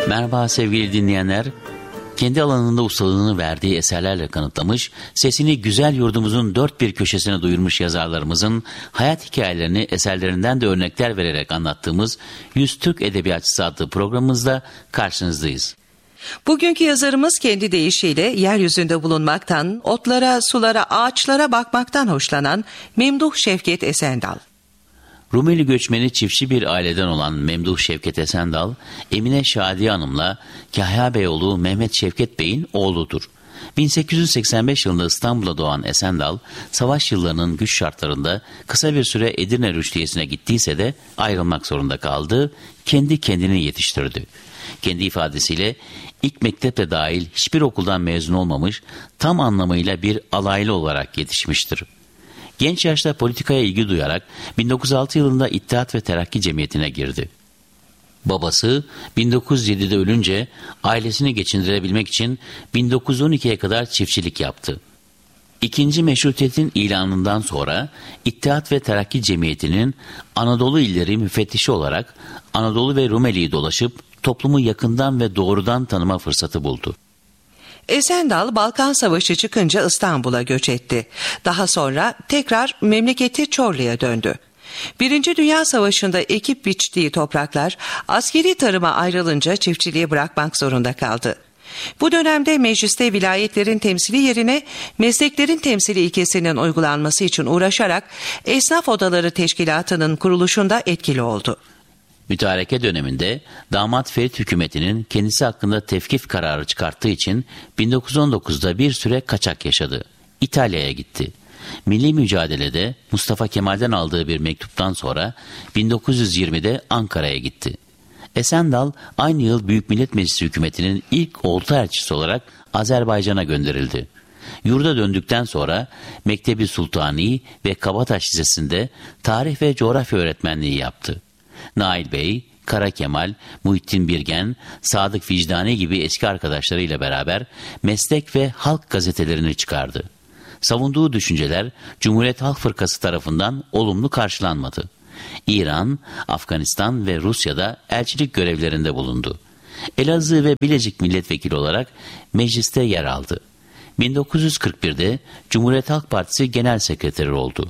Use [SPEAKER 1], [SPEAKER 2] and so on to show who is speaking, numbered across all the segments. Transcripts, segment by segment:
[SPEAKER 1] Merhaba sevgili dinleyenler. Kendi alanında ustalığını verdiği eserlerle kanıtlamış, sesini güzel yurdumuzun dört bir köşesine duyurmuş yazarlarımızın hayat hikayelerini eserlerinden de örnekler vererek anlattığımız 100 Türk Edebiyatçısı adlı programımızda karşınızdayız.
[SPEAKER 2] Bugünkü yazarımız kendi deyişiyle yeryüzünde bulunmaktan, otlara, sulara, ağaçlara bakmaktan hoşlanan Memduh Şevket Esendal.
[SPEAKER 1] Rumeli göçmeni çiftçi bir aileden olan Memduh Şevket Esendal, Emine Şadiye Hanım'la Kahya Beyoğlu Mehmet Şevket Bey'in oğludur. 1885 yılında İstanbul'a doğan Esendal, savaş yıllarının güç şartlarında kısa bir süre Edirne Rüştiyesi'ne gittiyse de ayrılmak zorunda kaldı, kendi kendini yetiştirdi. Kendi ifadesiyle ilk mektepte dahil hiçbir okuldan mezun olmamış, tam anlamıyla bir alaylı olarak yetişmiştir. Genç yaşta politikaya ilgi duyarak 1906 yılında İttihat ve Terakki Cemiyeti'ne girdi. Babası 1907'de ölünce ailesini geçindirebilmek için 1912'ye kadar çiftçilik yaptı. İkinci Meşrutiyet'in ilanından sonra İttihat ve Terakki Cemiyeti'nin Anadolu illeri müfettişi olarak Anadolu ve Rumeli'yi dolaşıp toplumu yakından ve doğrudan tanıma fırsatı buldu.
[SPEAKER 2] Esendal, Balkan Savaşı çıkınca İstanbul'a göç etti. Daha sonra tekrar memleketi Çorlu'ya döndü. Birinci Dünya Savaşı'nda ekip biçtiği topraklar askeri tarıma ayrılınca çiftçiliği bırakmak zorunda kaldı. Bu dönemde mecliste vilayetlerin temsili yerine mesleklerin temsili ilkesinin uygulanması için uğraşarak Esnaf Odaları Teşkilatı'nın kuruluşunda etkili oldu.
[SPEAKER 1] Mütareke döneminde damat Ferit hükümetinin kendisi hakkında tevkif kararı çıkarttığı için 1919'da bir süre kaçak yaşadı. İtalya'ya gitti. Milli mücadelede Mustafa Kemal'den aldığı bir mektuptan sonra 1920'de Ankara'ya gitti. Esendal aynı yıl Büyük Millet Meclisi hükümetinin ilk olta elçisi olarak Azerbaycan'a gönderildi. Yurda döndükten sonra Mektebi Sultani ve Kabataş Lisesi'nde tarih ve coğrafya öğretmenliği yaptı. Nail Bey, Kara Kemal, Muhittin Birgen, Sadık Vicdani gibi eski arkadaşlarıyla beraber meslek ve halk gazetelerini çıkardı. Savunduğu düşünceler Cumhuriyet Halk Fırkası tarafından olumlu karşılanmadı. İran, Afganistan ve Rusya'da elçilik görevlerinde bulundu. Elazığ ve Bilecik milletvekili olarak mecliste yer aldı. 1941'de Cumhuriyet Halk Partisi Genel Sekreteri oldu.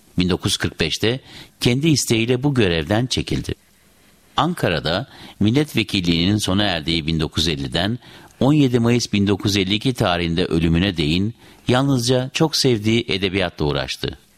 [SPEAKER 1] 1945'te kendi isteğiyle bu görevden çekildi. Ankara'da milletvekilliğinin sona erdiği 1950'den 17 Mayıs 1952 tarihinde ölümüne değin yalnızca çok sevdiği edebiyatla uğraştı.